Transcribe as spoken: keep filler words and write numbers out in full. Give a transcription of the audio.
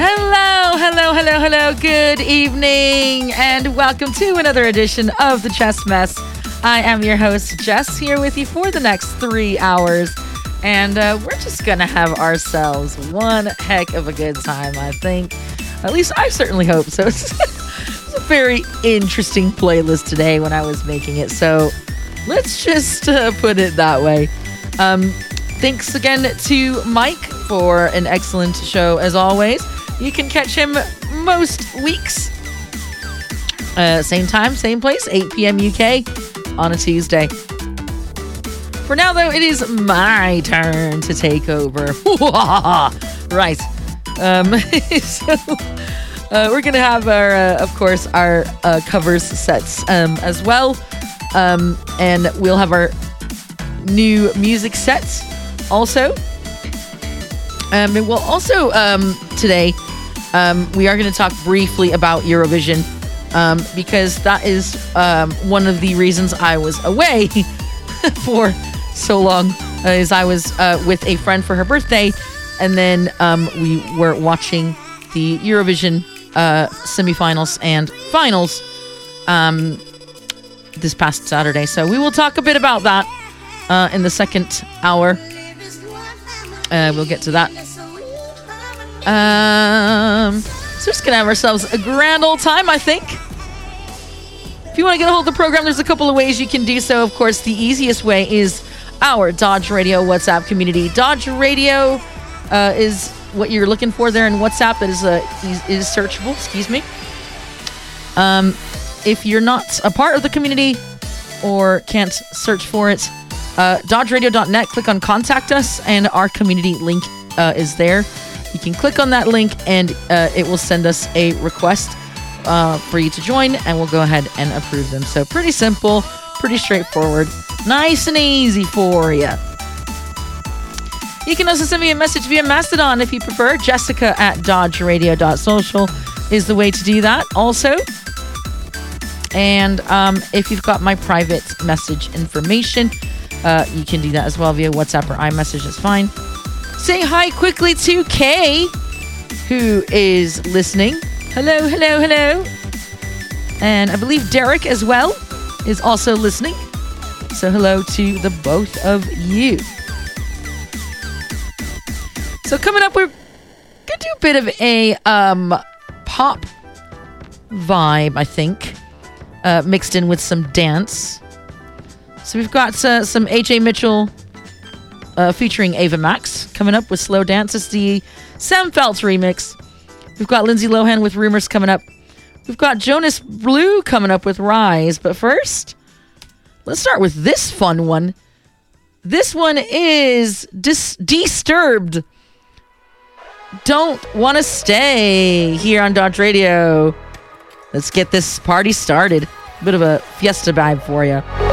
Hello, hello, hello, hello. Good evening, and welcome to another edition of the Chess Mess. I am your host, Jess, here with you for the next three hours, and uh, we're just gonna have ourselves one heck of a good time, I think. At least I certainly hope so. It's a very interesting playlist today when I was making it, so let's just uh, put it that way. Um, thanks again to Mike for an excellent show, as always. You can catch him most weeks. Uh, same time, same place, eight p.m. U K on a Tuesday. For now, though, it is my turn to take over. Right. Um, so uh, we're going to have, our, uh, of course, our uh, covers sets um, as well. Um, and we'll have our new music sets also. Um, and we'll also, um, today, um, we are going to talk briefly about Eurovision, um, because that is um, one of the reasons I was away for so long, uh, is I was uh, with a friend for her birthday, and then um, we were watching the Eurovision uh, semifinals and finals um, this past Saturday. So we will talk a bit about that uh, in the second hour. Uh, we'll get to that. Um, so we're just going to have ourselves a grand old time, I think. If you want to get a hold of the program, there's a couple of ways you can do so. Of course, the easiest way is our Dodge Radio WhatsApp community. Dodge Radio uh, is what you're looking for there in WhatsApp. That is, uh, is, is searchable, excuse me. Um, if you're not a part of the community or can't search for it, uh, dodge radio dot net, click on Contact Us, and our community link uh, is there. You can click on that link, and uh, it will send us a request uh, for you to join, and we'll go ahead and approve them. So pretty simple, pretty straightforward, nice and easy for you. You can also send me a message via Mastodon if you prefer. Jessica at dodge radio dot social is the way to do that also. And um, if you've got my private message information, uh, you can do that as well via WhatsApp or iMessage. It's fine. Say hi quickly to Kay, who is listening. Hello, hello, hello. And I believe Derek as well is also listening. So hello to the both of you. So coming up, we're going to do a bit of a um, pop vibe, I think, uh, mixed in with some dance. So we've got uh, some H A Mitchell uh, featuring Ava Max coming up with Slow Dance. It's the Sam Feltz remix. We've got Lindsay Lohan with Rumors coming up. We've got Jonas Blue coming up with Rise. But first, let's start with this fun one. This one is Dis- Disturbed. Don't Want to Stay here on Dodge Radio. Let's get this party started. Bit of a fiesta vibe for you.